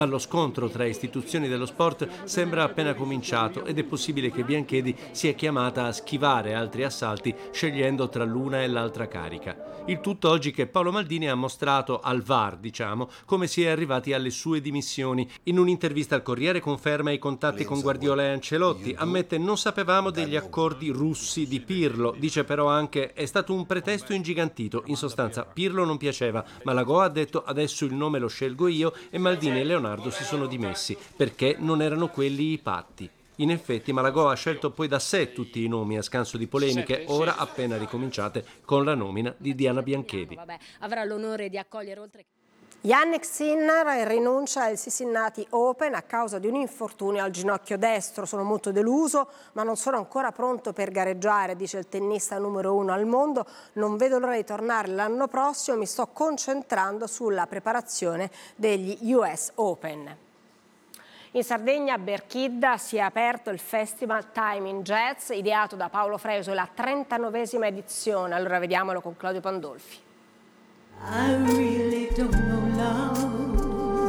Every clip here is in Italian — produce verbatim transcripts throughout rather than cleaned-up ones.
Lo scontro tra istituzioni dello sport sembra appena cominciato ed è possibile che Bianchedi sia chiamata a schivare altri assalti scegliendo tra l'una e l'altra carica. Il tutto oggi che Paolo Maldini ha mostrato al V A R, diciamo, come si è arrivati alle sue dimissioni. In un'intervista al Corriere conferma i contatti con Guardiola e Ancelotti, ammette non sapevamo degli accordi russi di Pirlo, dice però anche è stato un pretesto ingigantito, in sostanza Pirlo non piaceva, ma la Goa ha detto adesso il nome lo scelgo io e Maldini e Leonardo si sono dimessi perché non erano quelli i patti. In effetti Malagò ha scelto poi da sé tutti i nomi a scanso di polemiche, ora appena ricominciate con la nomina di Diana Bianchedi. Vabbè, avrà l'onore di accogliere oltre... Jannik Sinner rinuncia al Cincinnati Open a causa di un infortunio al ginocchio destro. Sono molto deluso, ma non sono ancora pronto per gareggiare, dice il tennista numero uno al mondo. Non vedo l'ora di tornare l'anno prossimo, mi sto concentrando sulla preparazione degli U S Open. In Sardegna, a Berchidda, si è aperto il festival Time in Jazz, ideato da Paolo Fresu, la trentanovesima edizione. Allora vediamolo con Claudio Pandolfi. I really don't know love.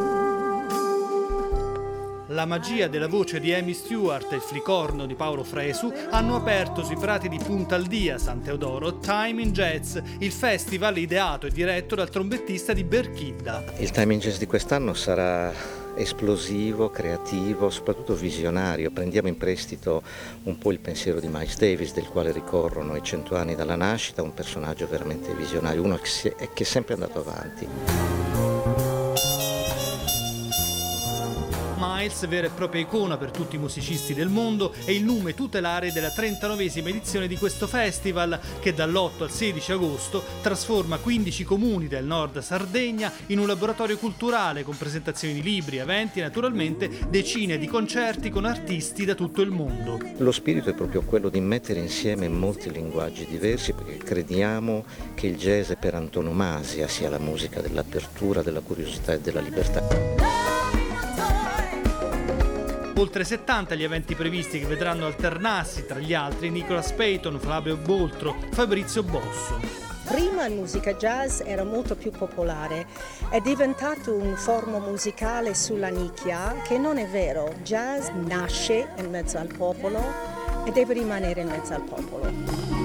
La magia della voce di Amy Stewart e il flicorno di Paolo Fresu hanno aperto sui prati di Punta Aldia, San Teodoro, Time in Jazz, il festival ideato e diretto dal trombettista di Berchidda. Il Time in Jazz di quest'anno sarà esplosivo, creativo, soprattutto visionario. Prendiamo in prestito un po' il pensiero di Miles Davis, del quale ricorrono i cento anni dalla nascita, un personaggio veramente visionario, uno che, si è, che è sempre andato avanti. Miles, vera e propria icona per tutti i musicisti del mondo, è il nome tutelare della trentanovesima edizione di questo festival che dall'otto al sedici agosto trasforma quindici comuni del nord Sardegna in un laboratorio culturale con presentazioni di libri, eventi e naturalmente decine di concerti con artisti da tutto il mondo. Lo spirito è proprio quello di mettere insieme molti linguaggi diversi, perché crediamo che il jazz è per antonomasia sia la musica dell'apertura, della curiosità e della libertà. Oltre settanta gli eventi previsti che vedranno alternarsi tra gli altri Nicolas Payton, Flavio Boltro, Fabrizio Bosso. Prima la musica jazz era molto più popolare, è diventato un forma musicale sulla nicchia, che non è vero. Jazz nasce in mezzo al popolo e deve rimanere in mezzo al popolo.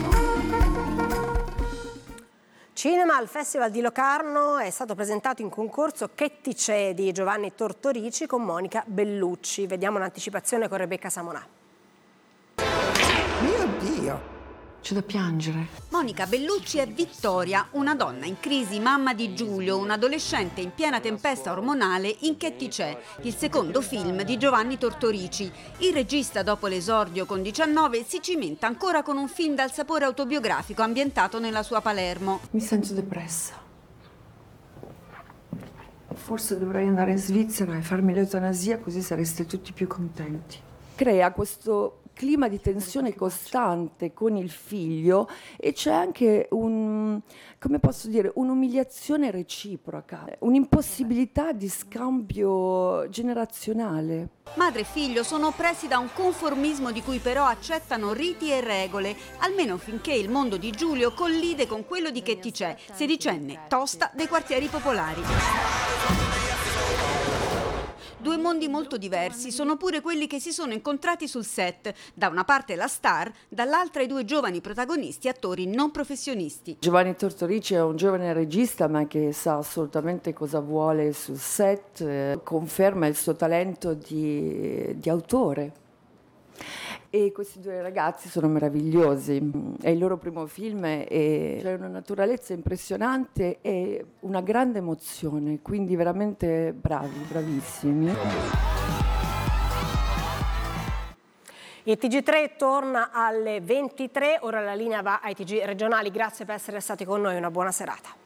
Cinema al Festival di Locarno è stato presentato in concorso Che ti c'è di Giovanni Tortorici con Monica Bellucci. Vediamo un'anticipazione con Rebecca Samonà. Mio Dio! C'è da piangere. Monica Bellucci è Vittoria, una donna in crisi, mamma di Giulio, un adolescente in piena tempesta ormonale in Che ti c'è, il secondo film di Giovanni Tortorici. Il regista, dopo l'esordio con diciannove, si cimenta ancora con un film dal sapore autobiografico ambientato nella sua Palermo. Mi sento depressa. Forse dovrei andare in Svizzera e farmi l'eutanasia, così sareste tutti più contenti. Crea questo clima di tensione costante con il figlio e c'è anche un, come posso dire, un'umiliazione reciproca, un'impossibilità di scambio generazionale. Madre e figlio sono oppressi da un conformismo di cui però accettano riti e regole, almeno finché il mondo di Giulio collide con quello di Che ti c'è, sedicenne, tosta dei quartieri popolari. Due mondi molto diversi sono pure quelli che si sono incontrati sul set. Da una parte la star, dall'altra i due giovani protagonisti, attori non professionisti. Giovanni Tortorici è un giovane regista ma che sa assolutamente cosa vuole sul set, eh, conferma il suo talento di, di autore. E questi due ragazzi sono meravigliosi, è il loro primo film e c'è una naturalezza impressionante e una grande emozione, quindi veramente bravi, bravissimi. Il T G tre torna alle ventitré, ora la linea va ai T G regionali, grazie per essere stati con noi, una buona serata.